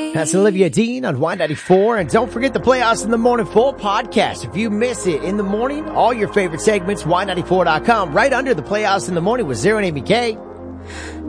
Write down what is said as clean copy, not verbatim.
That's Olivia Dean on Y94. And don't forget the Playoffs in the Morning full podcast. If you miss it in the morning, all your favorite segments, Y94.com, right under the Playoffs in the Morning with Zero and Amy K.